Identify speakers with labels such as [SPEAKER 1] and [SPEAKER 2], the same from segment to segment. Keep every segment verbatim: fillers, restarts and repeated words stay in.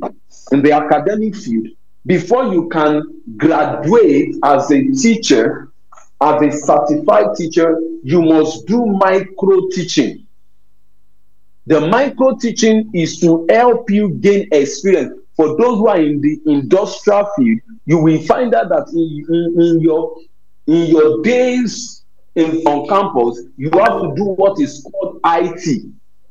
[SPEAKER 1] in the academic field, before you can graduate as a teacher, as a certified teacher, you must do micro teaching. The micro teaching is to help you gain experience. For those who are in the industrial field, you will find out that in, in, in your in your days in, on campus, you have to do what is called I T.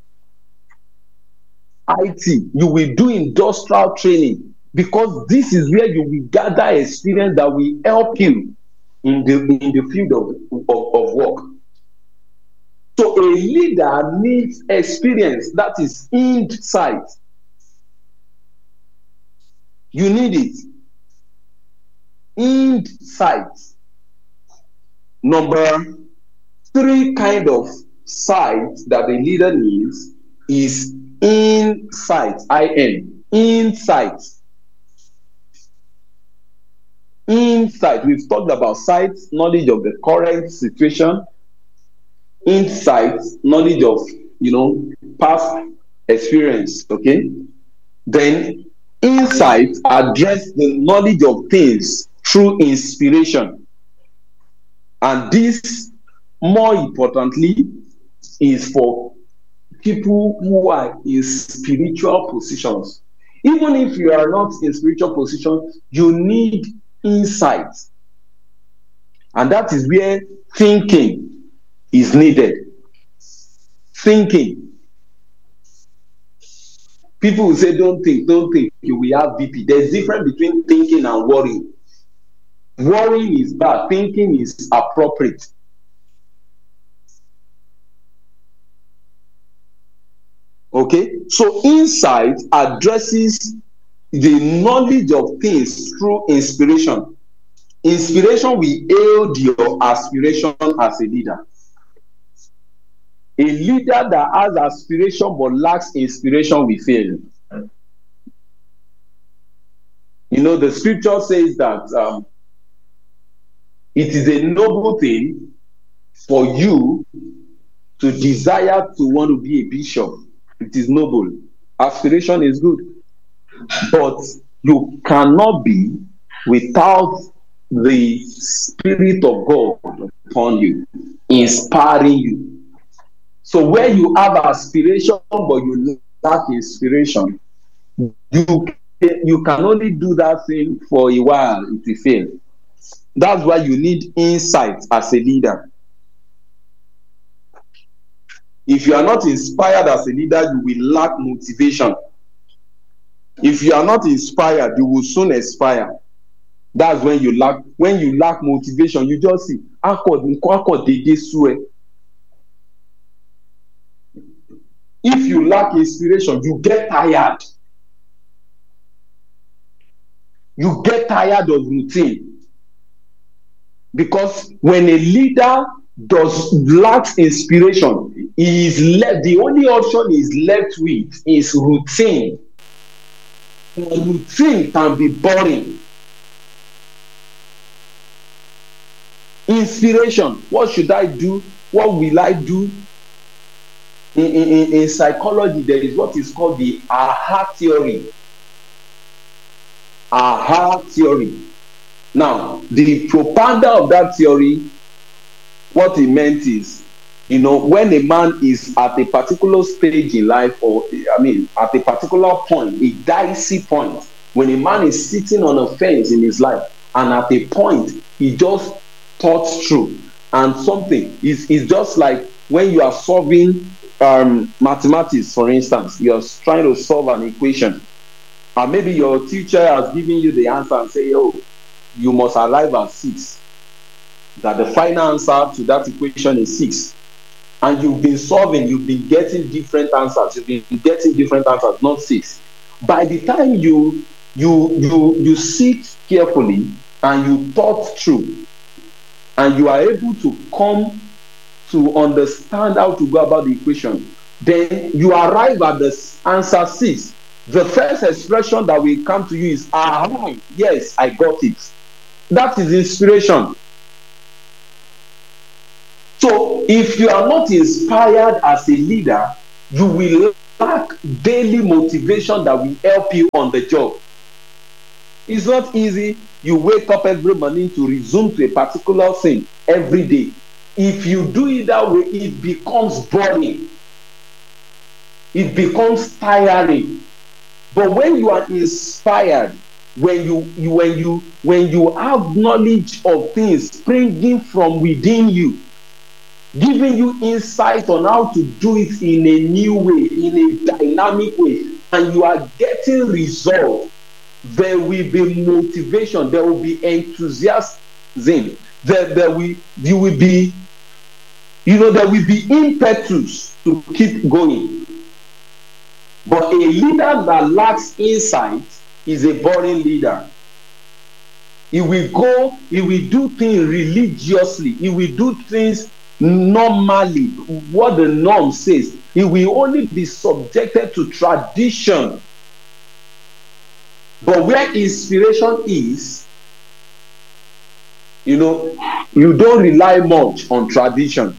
[SPEAKER 1] I T. You will do industrial training, because this is where you will gather experience that will help you in the in the field of, of, of work. So a leader needs experience that is insight. You need it. Insight. Number three kind of sight that a leader needs is insight. I N. Insight. Insight. We've talked about sight, knowledge of the current situation. Insight, knowledge of, you know, past experience. Okay. Then insight address the knowledge of things through inspiration. And this, more importantly, is for people who are in spiritual positions. Even if you are not in spiritual position, you need insight. And that is where thinking is needed. Thinking. People will say, don't think, don't think, you will have B P. There's a difference between thinking and worrying. Worrying is bad, thinking is appropriate. Okay, so insight addresses the knowledge of things through inspiration. Inspiration will aid your aspiration as a leader. A leader that has aspiration but lacks inspiration will fail. You know, the scripture says that um, it is a noble thing for you to desire to want to be a bishop. It is noble. Aspiration is good. But you cannot be without the Spirit of God upon you, inspiring you. So where you have aspiration but you lack inspiration, you, you can only do that thing for a while, it will fail. That's why you need insight as a leader. If you are not inspired as a leader, you will lack motivation. If you are not inspired, you will soon expire. That's when you lack when you lack motivation. You just see, if you lack inspiration, you get tired. You get tired of routine. Because when a leader does lacks inspiration, he is left, the only option he is left with is routine. Routine can be boring. Inspiration. What should I do? What will I do? In, in, in psychology, there is what is called the aha theory. Aha theory. Now, the propounder of that theory, what it meant is, you know, when a man is at a particular stage in life, or I mean, at a particular point, a dicey point, when a man is sitting on a fence in his life, and at a point, he just thought through, and something is is just like when you are solving um, mathematics, for instance, you are trying to solve an equation, and maybe your teacher has given you the answer and say, oh, you must arrive at six. That the final answer to that equation is six. And you've been solving, you've been getting different answers, you've been getting different answers, not six. By the time you you you you sit carefully and you thought through, and you are able to come to understand how to go about the equation, then you arrive at the answer six. The first expression that will come to you is, ah, yes, I got it. That is inspiration. So if you are not inspired as a leader, you will lack daily motivation that will help you on the job. It's not easy. You wake up every morning to resume to a particular thing every day. If you do it that way, it becomes boring. It becomes tiring. But when you are inspired, when you, you when you when you have knowledge of things springing from within you, giving you insight on how to do it in a new way, in a dynamic way, and you are getting results, there will be motivation, there will be enthusiasm, there, there will you will be, you know, there will be impetus to keep going. But a leader that lacks insight is a boring leader. He will go, he will do things religiously, he will do things normally, what the norm says. He will only be subjected to tradition. But where inspiration is, you know, you don't rely much on tradition.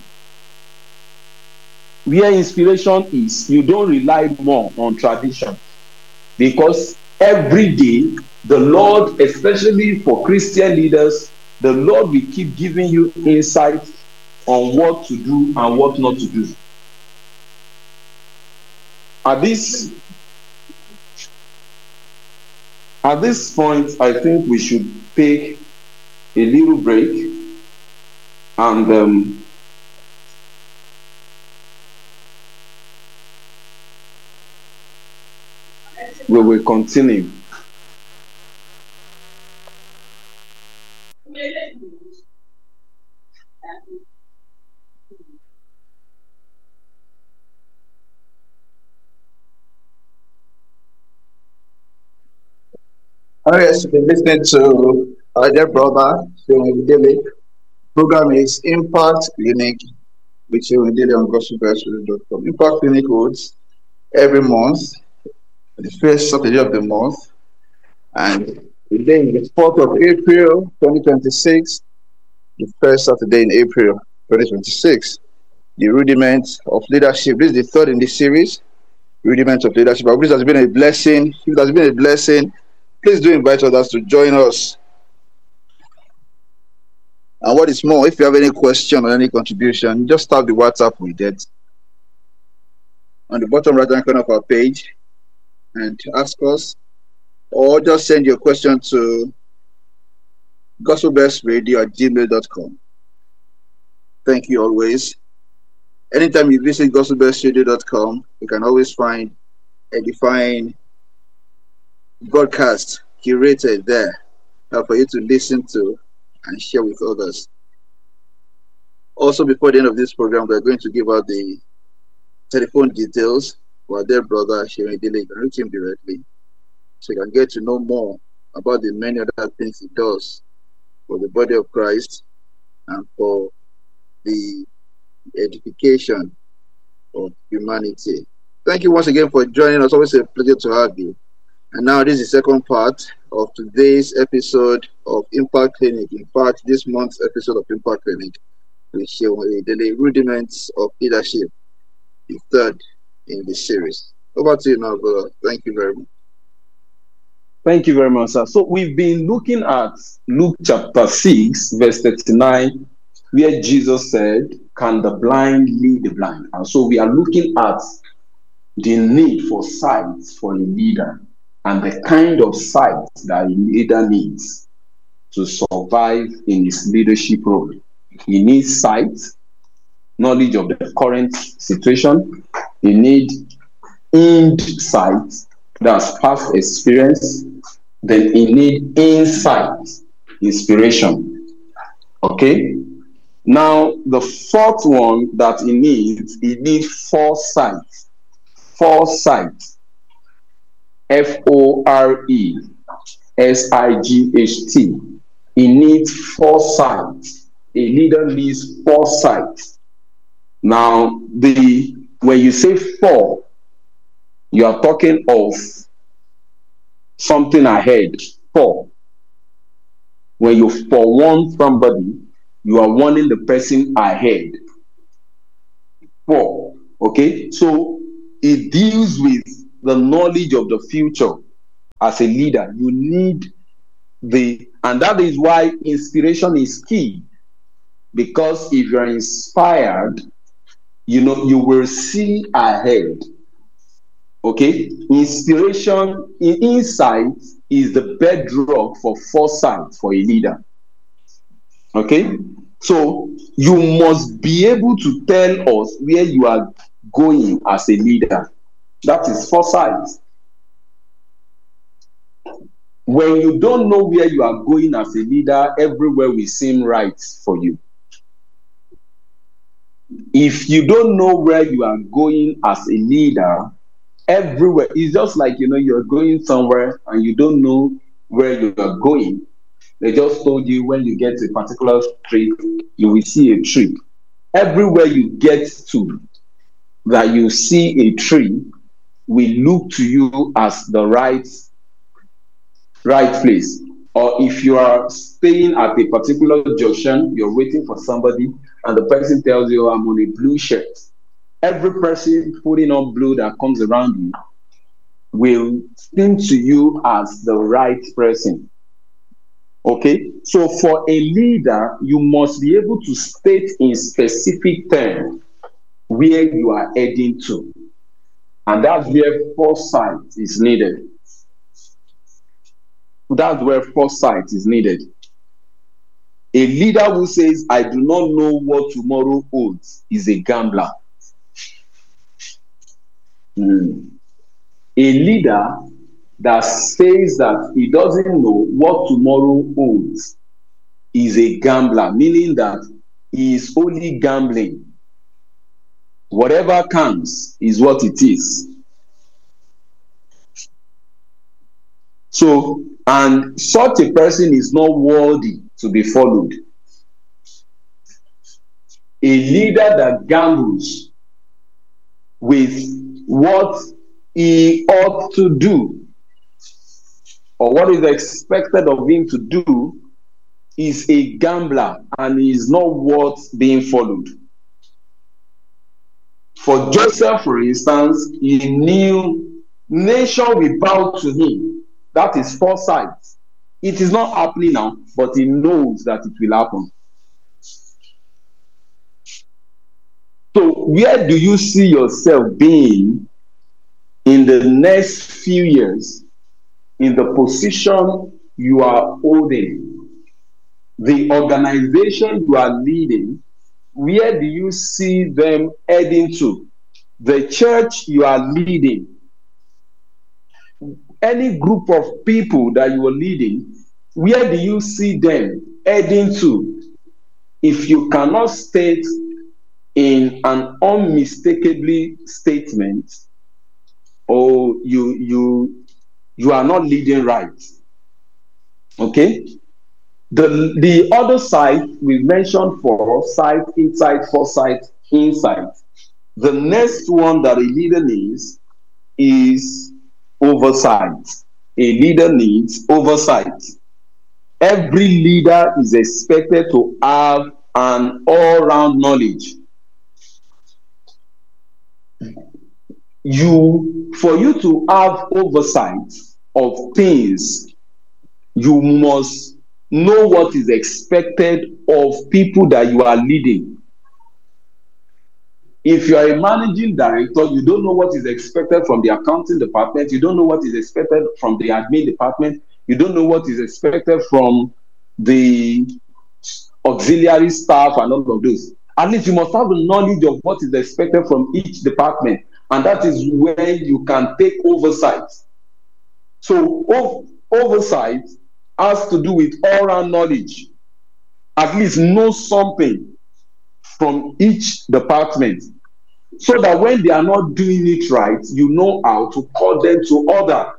[SPEAKER 1] Where inspiration is, you don't rely more on tradition. Because every day, the Lord, especially for Christian leaders, the Lord will keep giving you insight on what to do and what not to do. At this, at this point, I think we should take a little break and um, we will continue.
[SPEAKER 2] Oh yes, you've been listening to our dear brother, Shewan Daily. Program is Impact Clinic with Shewan Daily on gospel best radio dot com. Impact Clinic holds every month, the first Saturday of the month, and today is the fourth of April, twenty twenty-six, the first Saturday in April, twenty twenty-six. The rudiments of leadership. This is the third in this series, rudiments of leadership. I hope this has been a blessing. If it has been a blessing, please do invite others to join us. And what is more, if you have any question or any contribution, just tap the WhatsApp with it on the bottom right hand corner of our page and ask us, or just send your question to gospelbestradio at gmail dot com. Thank you always. Anytime you visit gospelbestradio dot com, you can always find edifying broadcast curated there uh, for you to listen to and share with others. Also, before the end of this program, we're going to give out the telephone details for our dear brother Shewan Daily. You can reach him directly so you can get to know more about the many other things he does for the body of Christ and for the edification of humanity. Thank you once again for joining us. Always a pleasure to have you. And now this is the second part of today's episode of Impact Clinic. In fact, this month's episode of Impact Clinic will show the rudiments of leadership, the third in this series. Over to you now, brother. Thank you very much.
[SPEAKER 1] Thank you very much, sir. So we've been looking at Luke chapter six, verse thirty-nine, where Jesus said, "Can the blind lead the blind?" And so we are looking at the need for sight for a leader and the kind of sight that a leader needs to survive in his leadership role. He needs sight, knowledge of the current situation. He needs insight, that's past experience. Then he needs insight, inspiration. Okay? Now, the fourth one that he needs, he needs foresight. Foresight. F O R E S I G H T. He needs foresight. A leader needs foresight. Now, the when you say for, you are talking of something ahead. For. When you forewarn somebody, you are warning the person ahead. For. Okay? So, it deals with the knowledge of the future. As a leader, you need the, and that is why inspiration is key. Because if you're inspired, you know, you will see ahead. Okay? Inspiration, insight is the bedrock for foresight for a leader. Okay? So you must be able to tell us where you are going as a leader. That is foresight. When you don't know where you are going as a leader, everywhere will seem right for you. If you don't know where you are going as a leader, everywhere, it's just like, you know, you're going somewhere and you don't know where you are going. They just told you when you get to a particular street, you will see a tree. Everywhere you get to, that you see a tree, will look to you as the right, right place. Or if you are staying at a particular junction, you're waiting for somebody, and the person tells you, I'm on a blue shirt. Every person putting on blue that comes around you will seem to you as the right person. Okay? So for a leader, you must be able to state in specific terms where you are heading to. And that's where foresight is needed. That's where foresight is needed. A leader who says, I do not know what tomorrow holds, is a gambler. Mm. A leader that says that he doesn't know what tomorrow holds is a gambler, meaning that he is only gambling. Whatever comes is what it is. So, and such a person is not worthy to be followed. A leader that gambles with what he ought to do, or what is expected of him to do, is a gambler and is not worth being followed. For Joseph, for instance, he knew nation will bow to him. That is foresight. It is not happening now, but he knows that it will happen. So where do you see yourself being in the next few years, in the position you are holding, the organization you are leading? Where do you see them heading to? The church you are leading, any group of people that you are leading, where do you see them heading to? If you cannot state in an unmistakably statement, or you you you are not leading right. Okay? The, the other side we mentioned, foresight, insight, foresight, insight. The next one that a leader needs is oversight. A leader needs oversight. Every leader is expected to have an all-round knowledge. You, for you to have oversight of things, you must know what is expected of people that you are leading. If you are a managing director, you don't know what is expected from the accounting department, you don't know what is expected from the admin department, you don't know what is expected from the auxiliary staff and all of those. At least you must have the knowledge of what is expected from each department, and that is where you can take oversight. So ov- oversight has to do with all-round knowledge. At least know something from each department, so that when they are not doing it right, you know how to call them to order.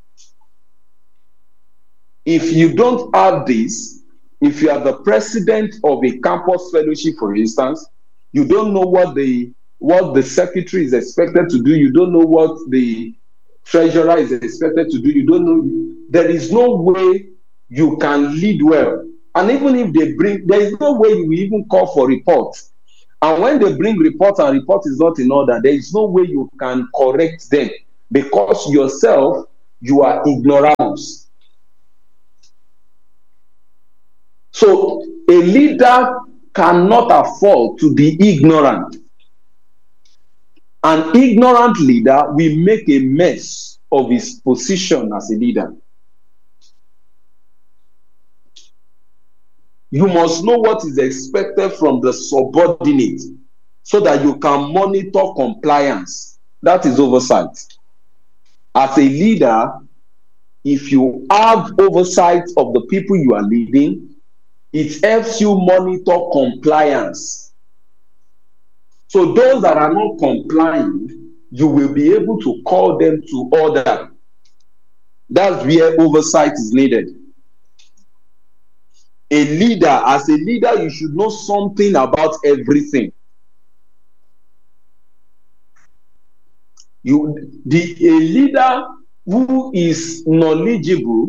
[SPEAKER 1] If you don't have this, if you are the president of a campus fellowship, for instance, you don't know what the what the secretary is expected to do, you don't know what the treasurer is expected to do, you don't know, there is no way you can lead well. And even if they bring, there is no way you will even call for reports. And when they bring report and report is not in order, there is no way you can correct them, because yourself, you are ignoramus. So a leader cannot afford to be ignorant. An ignorant leader will make a mess of his position as a leader. You must know what is expected from the subordinate so that you can monitor compliance. That is oversight. As a leader, if you have oversight of the people you are leading, it helps you monitor compliance. So those that are not complying, you will be able to call them to order. That's where oversight is needed. A leader, as a leader, you should know something about everything. You, the, a leader who is knowledgeable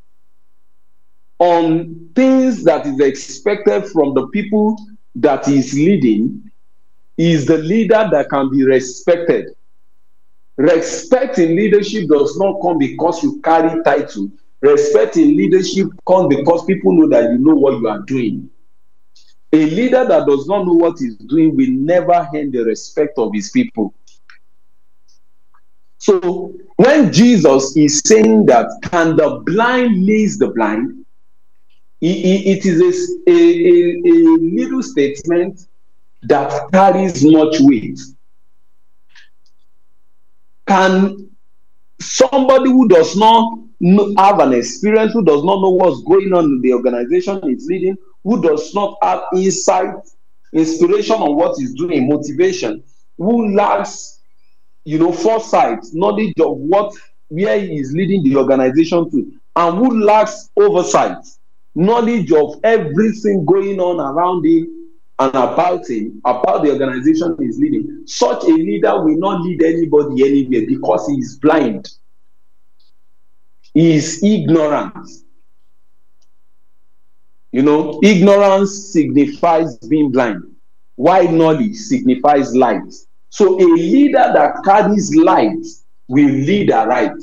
[SPEAKER 1] on things that is expected from the people that he is leading is the leader that can be respected. Respect in leadership does not come because you carry title. Respect in leadership comes because people know that you know what you are doing. A leader that does not know what he's doing will never earn the respect of his people. So when Jesus is saying that, can the blind lead the blind, it is a, a, a, a little statement that carries much weight. Can somebody who does not have an experience, who does not know what's going on in the organization it's leading, who does not have insight, inspiration on what he's doing, motivation, who lacks, you know, foresight, knowledge of what, where he is leading the organization to, and who lacks oversight, knowledge of everything going on around him and about him, about the organization he is leading, such a leader will not lead anybody anywhere because he is blind. He is ignorant. You know, ignorance signifies being blind, while knowledge signifies light. So a leader that carries light will lead aright.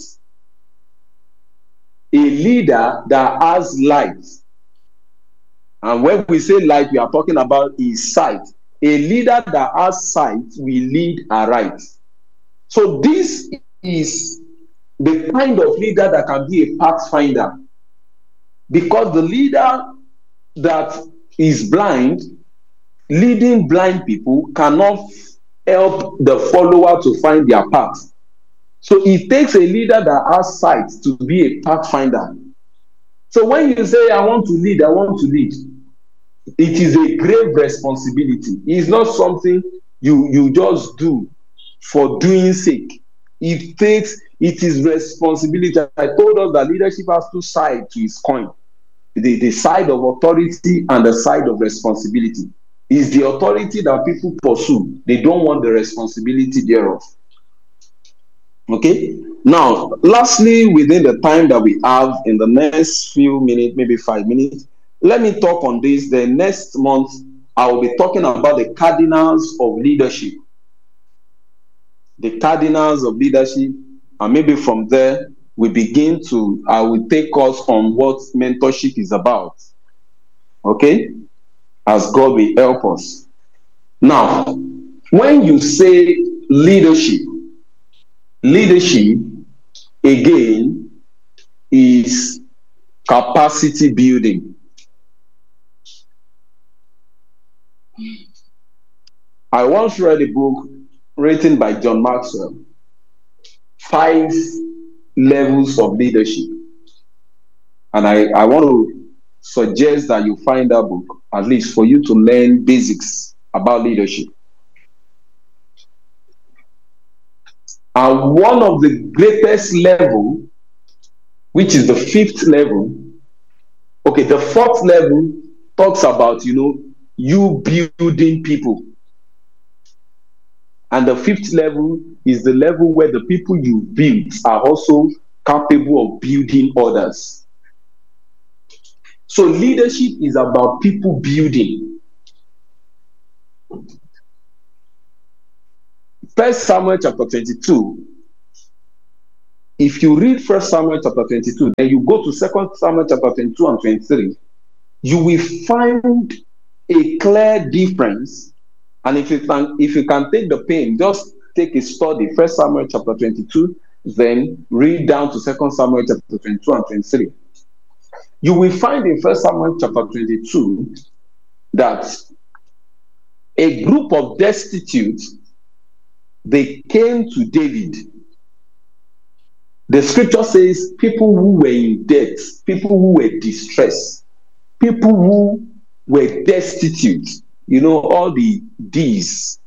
[SPEAKER 1] A leader that has light, and when we say light, we are talking about his sight. A leader that has sight will lead aright. So this is the kind of leader that can be a pathfinder, because the leader that is blind, leading blind people, cannot help the follower to find their path. So it takes a leader that has sight to be a pathfinder. So when you say, I want to lead, I want to lead, it is a grave responsibility. It's not something you, you just do for doing sake. It takes, it is responsibility. I told us that leadership has two sides to its coin. The, the side of authority and the side of responsibility. Is the authority that people pursue. They don't want the responsibility thereof. Okay? Now, lastly, within the time that we have in the next few minutes, maybe five minutes, let me talk on this. The next month, I will be talking about the cardinals of leadership. The cardinals of leadership. And maybe from there, we begin to, I will take us on what mentorship is about. Okay? As God will help us. Now, when you say leadership, leadership, again, is capacity building. I once read a book written by John Maxwell, Five Levels of Leadership. And I, I want to suggest that you find that book, at least for you to learn basics about leadership. And one of the greatest level, which is the fifth level, okay, the fourth level talks about, you know, you building people. And the fifth level is the level where the people you build are also capable of building others. So leadership is about people building. First Samuel chapter twenty-two. If you read First Samuel chapter twenty-two, then you go to Second Samuel chapter twenty-two and twenty-three, you will find a clear difference. And if you can, if you can take the pain, just take a study, First Samuel chapter twenty-two, then read down to Second Samuel chapter twenty-two and twenty-three. You will find in First Samuel chapter twenty-two that a group of destitute, they came to David. The scripture says people who were in debt, people who were distressed, people who were destitute, you know, all the D's.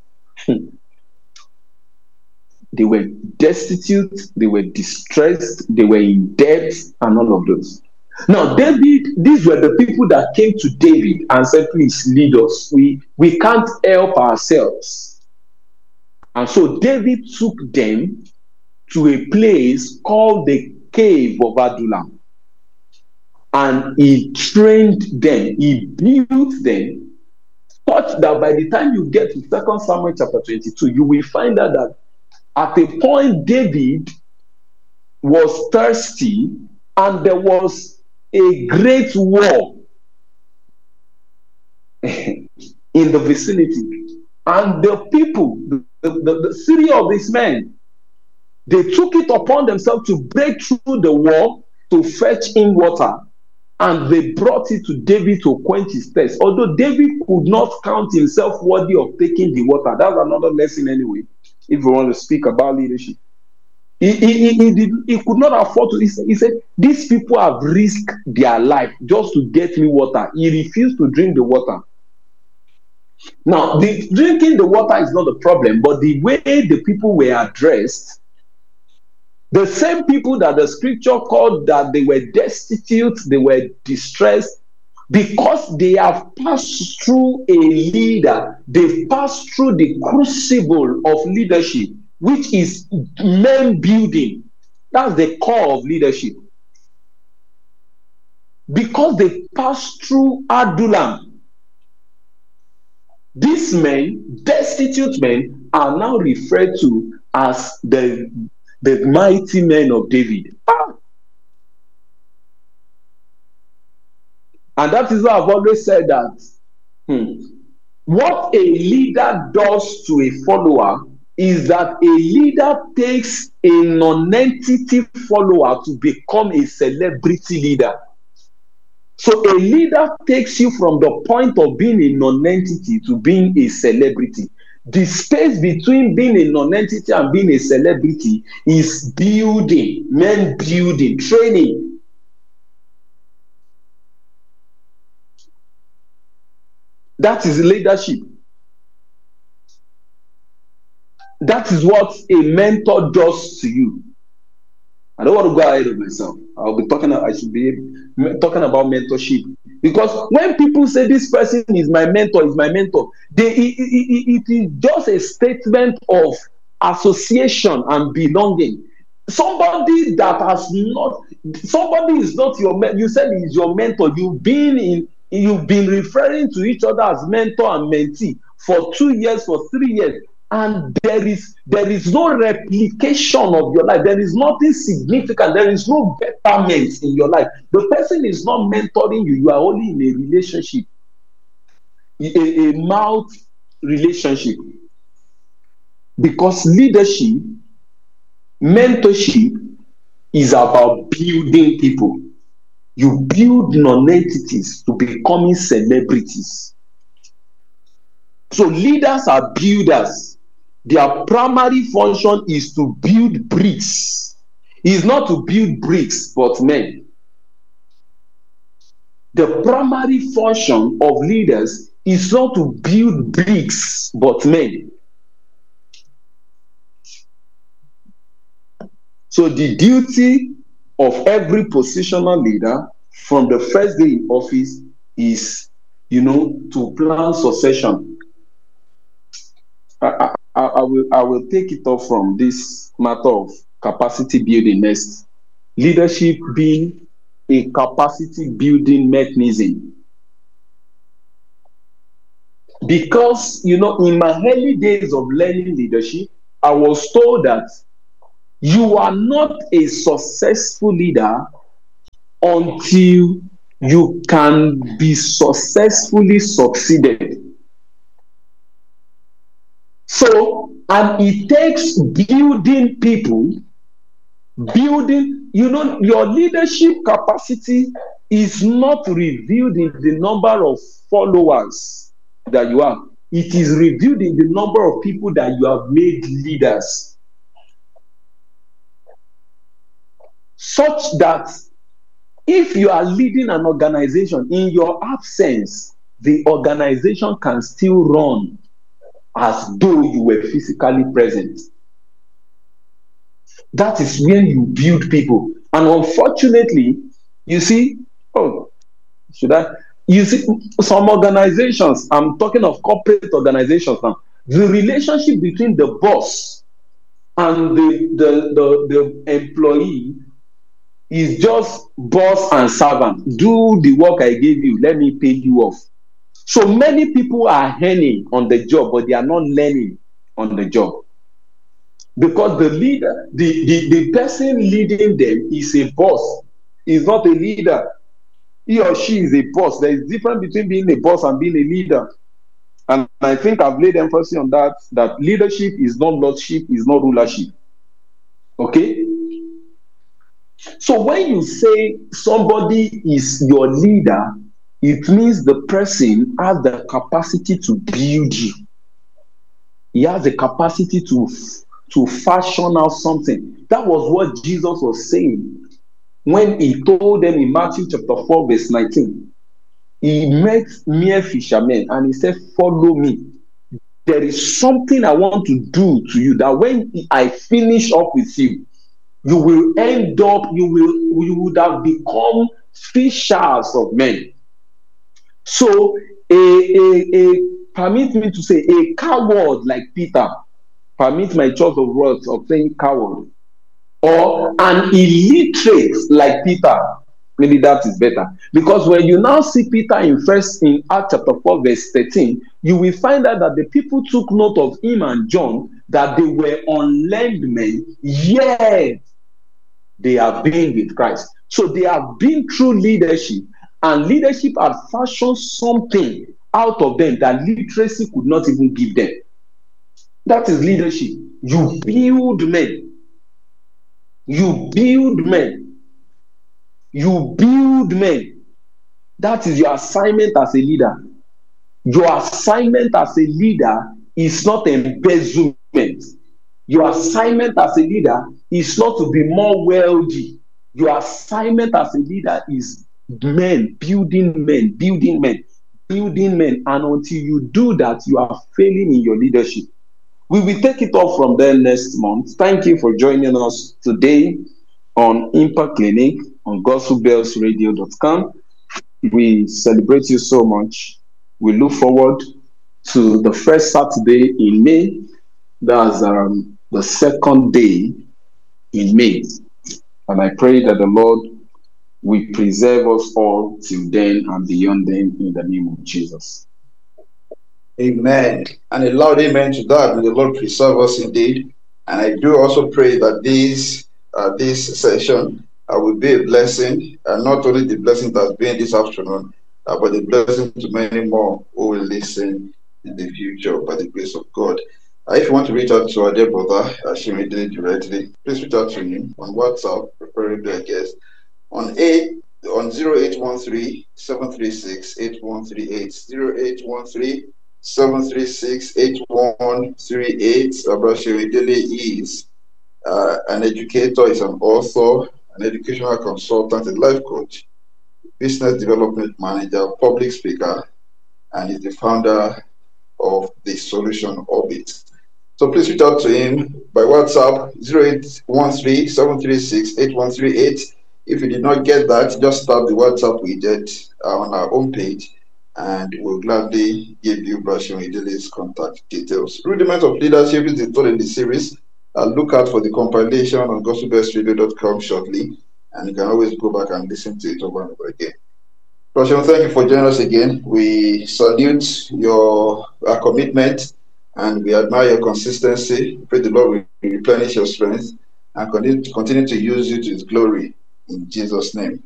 [SPEAKER 1] They were destitute, they were distressed, they were in debt, and all of those. Now, David, these were the people that came to David and said, please lead us. We, we can't help ourselves. And so David took them to a place called the cave of Adullam. And he trained them, he built them, such that by the time you get to Second Samuel chapter twenty-two, you will find out that at a point David was thirsty and there was a great war in the vicinity. And the people, the, the, the city of these men, they took it upon themselves to break through the wall to fetch in water. And they brought it to David to quench his thirst. Although David could not count himself worthy of taking the water. That's another lesson anyway, if we want to speak about leadership. He, he, he, he, did, he could not afford to. He said, he said, these people have risked their life just to get me water. He refused to drink the water. Now, the, drinking the water is not the problem, but the way the people were addressed, the same people that the scripture called that they were destitute, they were distressed, because they have passed through a leader, they've passed through the crucible of leadership, which is men building. That's the core of leadership. Because they passed through Adullam, these men, destitute men, are now referred to as the The mighty men of David. Ah. And that is why I've always said that hmm, what a leader does to a follower is that a leader takes a non-entity follower to become a celebrity leader. So a leader takes you from the point of being a non-entity to being a celebrity. The space between being a non-entity and being a celebrity is building, men building, training. That is leadership. That is what a mentor does to you. I don't want to go ahead of myself. I'll be talking, I should be talking about mentorship. Because when people say this person is my mentor, is my mentor, they, it, it, it is just a statement of association and belonging. Somebody that has not, somebody is not your mentor. You said he is your mentor. You've been in, you've been referring to each other as mentor and mentee for two years, for three years. And there is there is no replication of your life. There is nothing significant. There is no betterment in your life. The person is not mentoring you. You are only in a relationship, a, a mouth relationship. Because leadership, mentorship is about building people. You build non-entities to becoming celebrities. So leaders are builders. Their primary function is to build bricks. It's not to build bricks, but men. The primary function of leaders is not to build bricks, but men. So the duty of every positional leader from the first day in office is, you know, to plan succession. I, I, I will I will take it off from this matter of capacity building next. Leadership being a capacity building mechanism. Because, you know, in my early days of learning leadership, I was told that you are not a successful leader until you can be successfully succeeded. So, and it takes building people, building, you know, your leadership capacity is not revealed in the number of followers that you have. It is revealed in the number of people that you have made leaders. Such that if you are leading an organization, in your absence, the organization can still run as though you were physically present. That is when you build people. And unfortunately, you see, oh, should I? You see, some organizations, I'm talking of corporate organizations now, the relationship between the boss and the, the, the, the employee is just boss and servant. Do the work I gave you, let me pay you off. So many people are earning on the job, but they are not learning on the job. Because the leader, the, the, the person leading them is a boss, is not a leader. He or she is a boss. There is a difference between being a boss and being a leader. And I think I've laid emphasis on that, that leadership is not lordship, is not rulership. Okay? So when you say somebody is your leader, it means the person has the capacity to build you. He has the capacity to, to fashion out something. That was what Jesus was saying when he told them in Matthew chapter four, verse nineteen. He met mere fishermen and he said, follow me. There is something I want to do to you, that when I finish up with you, you will end up, you will, you would have become fishers of men. So, a, a, a, permit me to say, a coward like Peter, permit my choice of words of saying coward, or an illiterate like Peter, maybe that is better. Because when you now see Peter in first in Acts chapter four, verse thirteen, you will find out that the people took note of him and John, that they were unlearned men, yet they have been with Christ. So they have been through leadership, and leadership had fashioned something out of them that literacy could not even give them. That is leadership. You build men. You build men. You build men. That is your assignment as a leader. Your assignment as a leader is not embezzlement. Your assignment as a leader is not to be more wealthy. Your assignment as a leader is men, building men, building men, building men. And until you do that, you are failing in your leadership. We will take it off from there next month. Thank you for joining us today on Impact Clinic on gospel bells radio dot com. We celebrate you so much. We look forward to the first Saturday in May. That's um, the second day in May. And I pray that the Lord will preserve us all till then and beyond then in the name of Jesus.
[SPEAKER 2] Amen. And a loud amen to that. May the Lord preserve us indeed. And I do also pray that this uh, this session uh, will be a blessing, and not only the blessing that has been this afternoon, uh, but a blessing to many more who will listen in the future by the grace of God. Uh, if you want to reach out to our dear brother, uh, Shimidele directly, please reach out to him on WhatsApp, preferably, I guess, on eight on zero eight one three, seven three six, eight one three eight, zero eight one three, seven three six, eight one three eight. Abra Shimidele is uh, an educator, is an author, an educational consultant, a life coach, business development manager, public speaker, and is the founder of the Solution Orbit. So please reach out to him by WhatsApp zero eight one three, seven three six, eight one three eight. If you did not get that, just tap the WhatsApp widget uh, on our homepage, and we'll gladly give you Shimidele's contact details. Rudiment of Leadership is the third in the series. Uh, look out for the compilation on gospel bells radio dot com shortly, and you can always go back and listen to it over and over again. Brother, thank you for joining us again. We salute your uh, commitment and we admire your consistency. We pray the Lord will replenish your strength and continue to, continue to use you to His glory. In Jesus' name,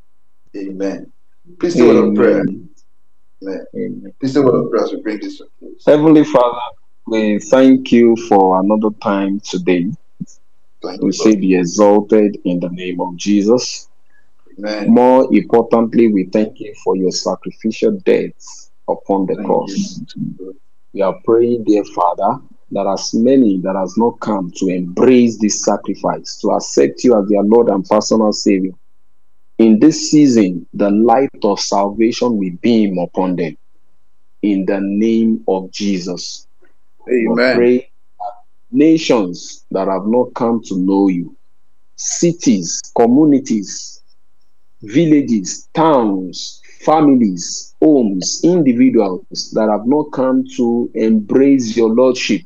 [SPEAKER 2] amen. Please do a word of prayer. Amen. Amen. Please do a word of prayer as we bring this to close.
[SPEAKER 1] Heavenly Father, we thank you for another time today.
[SPEAKER 2] Thank
[SPEAKER 1] we
[SPEAKER 2] you,
[SPEAKER 1] say
[SPEAKER 2] Lord.
[SPEAKER 1] be exalted in the name of Jesus.
[SPEAKER 2] Amen.
[SPEAKER 1] More importantly, we thank you for your sacrificial death upon the
[SPEAKER 2] Thank
[SPEAKER 1] cross.
[SPEAKER 2] you.
[SPEAKER 1] We are praying, dear Father, that as many that has not come to embrace this sacrifice, to accept you as their Lord and personal Savior, in this season, the light of salvation will beam upon them. In the name of Jesus.
[SPEAKER 2] Amen.
[SPEAKER 1] We pray nations that have not come to know you, cities, communities, villages, towns, families, homes, individuals that have not come to embrace your Lordship.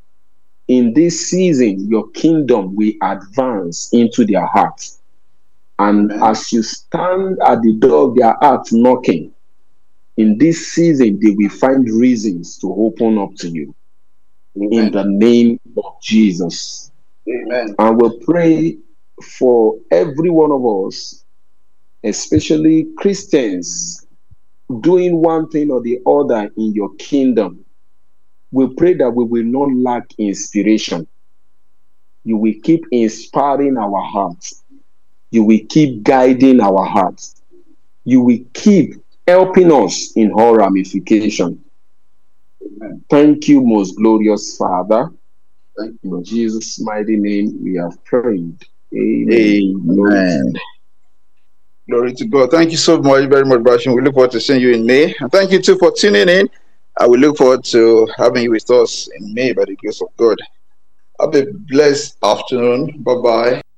[SPEAKER 1] In this season, your kingdom will advance into their hearts. And
[SPEAKER 2] Amen.
[SPEAKER 1] as you stand at the door of their heart knocking, in this season, they will find reasons to open up to you.
[SPEAKER 2] Amen.
[SPEAKER 1] In the name of Jesus.
[SPEAKER 2] Amen.
[SPEAKER 1] And we'll pray for every one of us, especially Christians, doing one thing or the other in your kingdom. We pray that we will not lack inspiration. You will keep inspiring our hearts. You will keep guiding our hearts. You will keep helping us in all ramification.
[SPEAKER 2] Amen.
[SPEAKER 1] Thank you, most glorious Father.
[SPEAKER 2] Thank you.
[SPEAKER 1] In Jesus' mighty name we have prayed. Amen.
[SPEAKER 2] Amen. Glory to God. Thank you so much, very much, Bashim. We look forward to seeing you in May. And thank you too for tuning in. I will look forward to having you with us in May by the grace of God. Have a blessed afternoon. Bye-bye.